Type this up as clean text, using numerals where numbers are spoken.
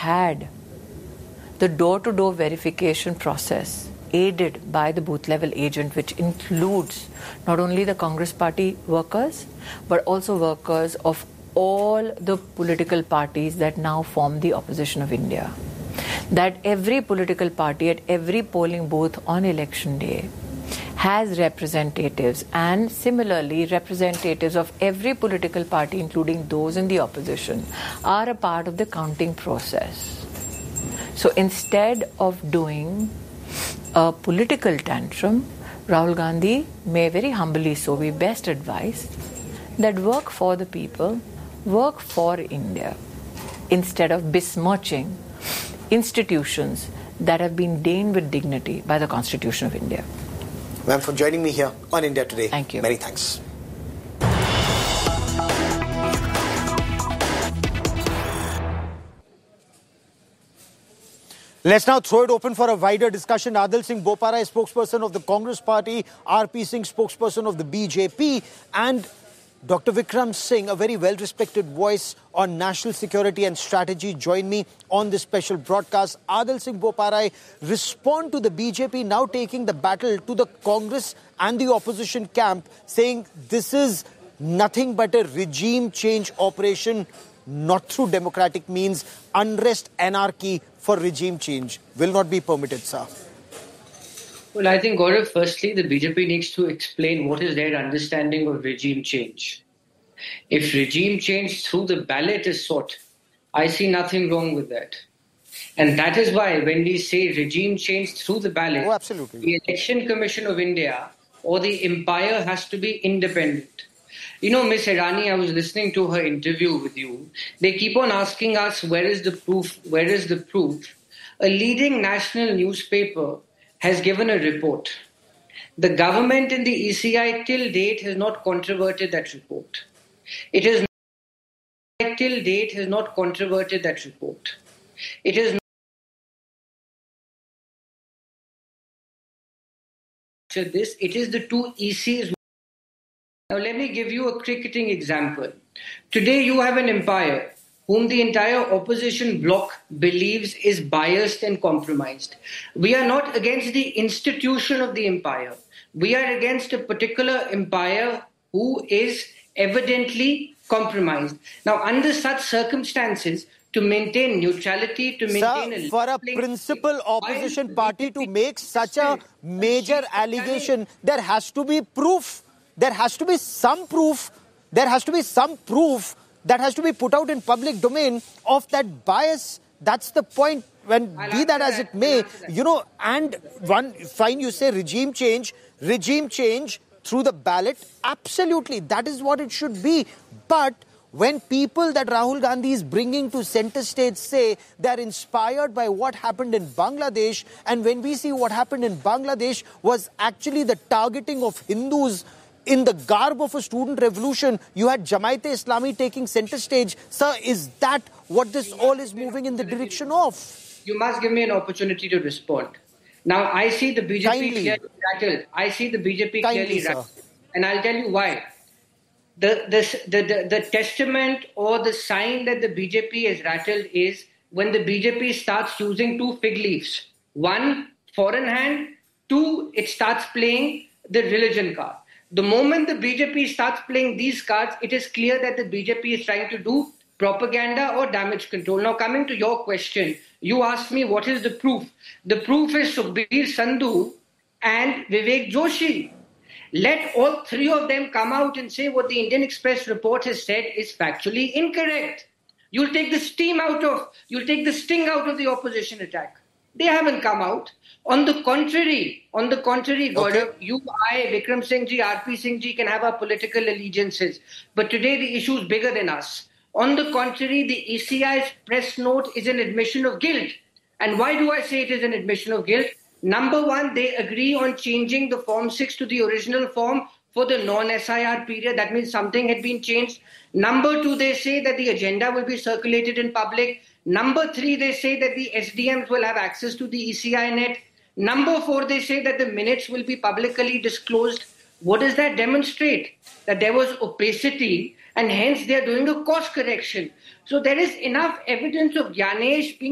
had the door-to-door verification process aided by the booth-level agent, which includes not only the Congress party workers, but also workers of all the political parties that now form the opposition of India. That every political party at every polling booth on election day has representatives, and similarly representatives of every political party, including those in the opposition, are a part of the counting process. So instead of doing a political tantrum, Rahul Gandhi may very humbly so be best advised that work for the people, work for India, instead of besmirching institutions that have been deigned with dignity by the Constitution of India. Ma'am, for joining me here on India Today. Thank you. Many thanks. Let's now throw it open for a wider discussion. Adil Singh Bopara, spokesperson of the Congress Party, RP Singh, spokesperson of the BJP, and Dr. Vikram Singh, a very well-respected voice on national security and strategy, join me on this special broadcast. Adil Singh Bopara, respond to the BJP now taking the battle to the Congress and the opposition camp, saying this is nothing but a regime change operation, not through democratic means. Unrest, anarchy for regime change will not be permitted, sir. Well, I think, Gaurav, firstly, the BJP needs to explain what is their understanding of regime change. If regime change through the ballot is sought, I see nothing wrong with that. And that is why when we say regime change through the ballot, absolutely, the Election Commission of India or the umpire has to be independent. You know, Ms. Irani, I was listening to her interview with you. They keep on asking us, where is the proof? Where is the proof? A leading national newspaper has given a report. The government in the ECI till date has not controverted that report. It is till date has not controverted that report. It is this. It is the two ECs. Now let me give you a cricketing example. Today you have an umpire whom the entire opposition bloc believes is biased and compromised. We are not against the institution of the umpire. We are against a particular umpire who is evidently compromised. Now, under such circumstances, to maintain neutrality, to maintain... Sir, for a principal opposition party to make such a major allegation, there has to be proof. There has to be some proof. There has to be some proof that has to be put out in public domain of that bias. That's the point. When be that as it may, you know, and one fine, you say regime change through the ballot. Absolutely, that is what it should be. But when people that Rahul Gandhi is bringing to center stage say they're inspired by what happened in Bangladesh, and when we see what happened in Bangladesh was actually the targeting of Hindus in the garb of a student revolution, you had Jamaat-e-Islami taking center stage. Sir, is that what this all is moving in the direction of? You must give me an opportunity to respond. Now, I see the BJP clearly rattled. I see the BJP clearly rattled. And I'll tell you why. The testament or the sign that the BJP is rattled is when the BJP starts using two fig leaves. One, foreign hand. Two, it starts playing the religion card. The moment the BJP starts playing these cards, it is clear that the BJP is trying to do propaganda or damage control. Now, coming to your question, you asked me what is the proof. The proof is Sukhbir Sandhu and Vivek Joshi. Let all three of them come out and say what the Indian Express report has said is factually incorrect. You'll take the sting out of the opposition attack. They haven't come out. On the contrary, Gaurav, you, I, Vikram Singh ji, RP Singh ji can have our political allegiances. But today the issue is bigger than us. On the contrary, the ECI's press note is an admission of guilt. And why do I say it is an admission of guilt? Number one, they agree on changing the Form 6 to the original form for the non-SIR period. That means something had been changed. Number two, they say that the agenda will be circulated in public. Number three, they say that the SDMs will have access to the ECI net. Number four, they say that the minutes will be publicly disclosed. What does that demonstrate? That there was opacity and hence they are doing a course correction. So there is enough evidence of Gyanesh being